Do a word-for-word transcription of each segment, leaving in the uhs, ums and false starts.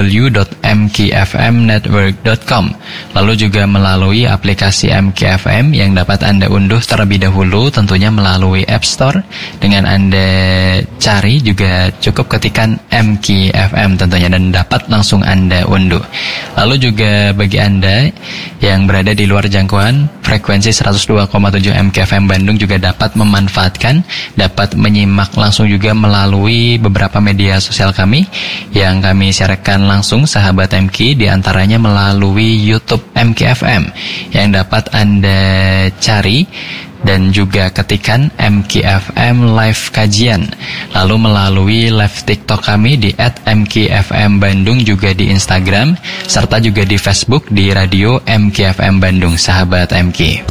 w dot m k f m network dot com. Lalu juga melalui aplikasi M K F M yang dapat Anda unduh terlebih dahulu tentunya melalui App Store. Dengan Anda cari juga cukup ketikkan M K F M tentunya dan dapat langsung Anda unduh. Lalu juga bagi Anda yang berada di luar jangkauan frekuensi seratus dua koma tujuh M K F M Bandung juga dapat memanfaatkan, dapat menyimak langsung juga melalui beberapa media sosial kami yang kami siarkan langsung sahabat M K, diantaranya melalui YouTube M K F M yang dapat Anda cari dan juga ketikan M K F M Live Kajian. Lalu melalui live TikTok kami di at M K F M Bandung, juga di Instagram serta juga di Facebook di Radio M K F M Bandung sahabat M K.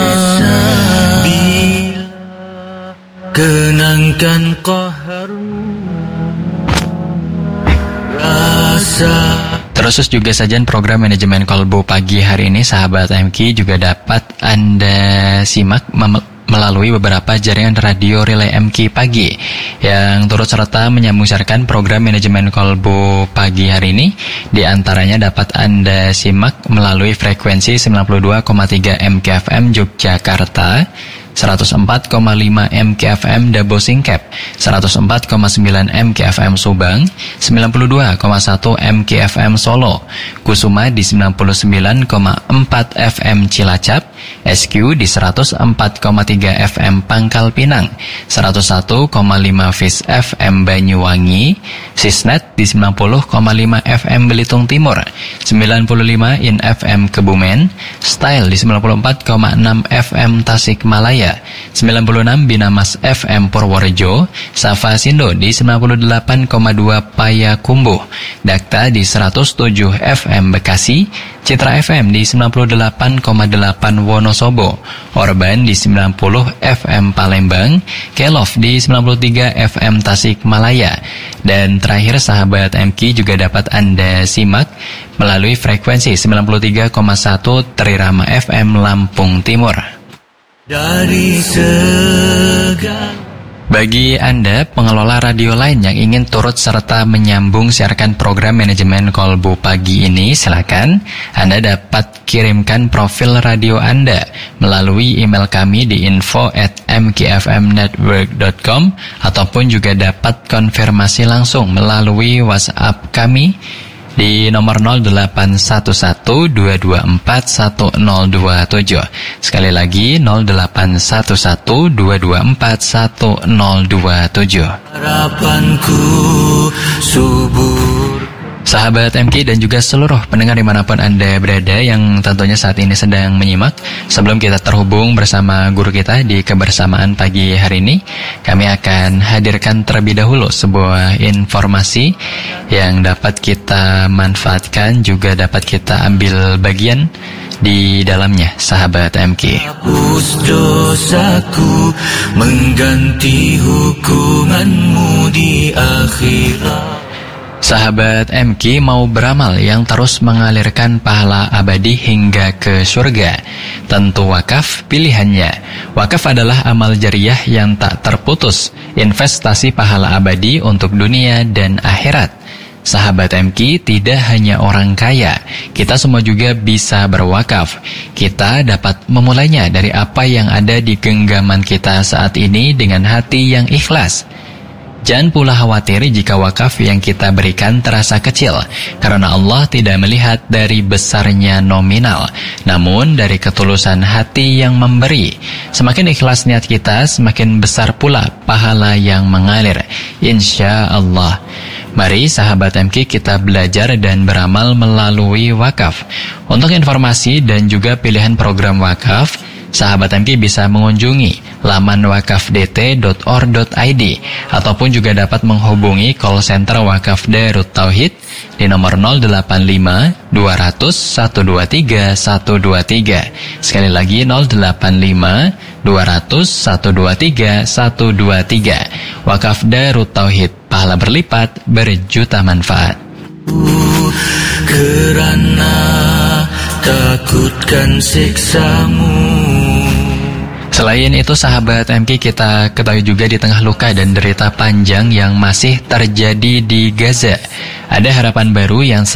Kenangkan qaharmu rasa. Terus juga sajian program manajemen kolbu pagi hari ini sahabat M K juga dapat Anda simak mem- melalui beberapa jaringan radio relay M K pagi yang turut serta menyambung siarkan program manajemen kolbu pagi hari ini. Di antaranya dapat Anda simak melalui frekuensi sembilan puluh dua koma tiga M K F M Yogyakarta, seratus empat koma lima M K F M Dabo Singkep, seratus empat koma sembilan M K F M Subang, sembilan puluh dua koma satu M K F M Solo, Kusuma di sembilan puluh sembilan koma empat F M Cilacap, S Q di seratus empat koma tiga F M Pangkal Pinang, seratus satu koma lima Fis F M Banyuwangi, Sisnet di sembilan puluh koma lima F M Belitung Timur, sembilan puluh lima In F M Kebumen, Style di sembilan puluh empat koma enam F M Tasikmalaya, sembilan puluh enam Binamas F M Purworejo, Safa Sindo di sembilan puluh delapan koma dua Payakumbuh, Dakta di seratus tujuh F M Bekasi, Citra F M di sembilan puluh delapan koma delapan Wonosobo, Orban di sembilan puluh F M Palembang, Kelov di sembilan puluh tiga F M Tasikmalaya. Dan terakhir sahabat M K juga dapat Anda simak melalui frekuensi sembilan puluh tiga koma satu Trirama F M Lampung Timur. Dari segala. Bagi Anda pengelola radio lain yang ingin turut serta menyambung siarkan program manajemen kolbu pagi ini, silakan Anda dapat kirimkan profil radio Anda melalui email kami di info at m k f m network dot com ataupun juga dapat konfirmasi langsung melalui WhatsApp kami di nomor nol delapan satu satu dua dua empat satu nol dua tujuh. Sekali lagi nol delapan satu satu dua dua empat satu nol dua tujuh. Harapanku subur. Sahabat M K dan juga seluruh pendengar dimanapun Anda berada yang tentunya saat ini sedang menyimak, sebelum kita terhubung bersama guru kita di kebersamaan pagi hari ini, kami akan hadirkan terlebih dahulu sebuah informasi yang dapat kita manfaatkan, juga dapat kita ambil bagian di dalamnya sahabat M K. Hapus dosaku, mengganti hukumanmu di akhirat. Sahabat M K mau beramal yang terus mengalirkan pahala abadi hingga ke surga? Tentu wakaf pilihannya. Wakaf adalah amal jariah yang tak terputus, investasi pahala abadi untuk dunia dan akhirat. Sahabat M K, tidak hanya orang kaya, kita semua juga bisa berwakaf. Kita dapat memulainya dari apa yang ada di genggaman kita saat ini dengan hati yang ikhlas. Jangan pula khawatir jika wakaf yang kita berikan terasa kecil, karena Allah tidak melihat dari besarnya nominal, namun dari ketulusan hati yang memberi. Semakin ikhlas niat kita, semakin besar pula pahala yang mengalir, insya Allah. Mari sahabat M K kita belajar dan beramal melalui wakaf. Untuk informasi dan juga pilihan program wakaf, sahabat M K bisa mengunjungi laman wakaf d t dot or dot i d ataupun juga dapat menghubungi call center Wakaf Darut Tauhid di nomor nol delapan lima dua nol nol satu dua tiga satu dua tiga. Sekali lagi nol delapan lima dua nol nol satu dua tiga satu dua tiga. Wakaf Darut Tauhid, pahala berlipat, berjuta manfaat. Kerana takutkan siksamu. Selain itu sahabat M K kita ketahui juga di tengah luka dan derita panjang yang masih terjadi di Gaza, ada harapan baru yang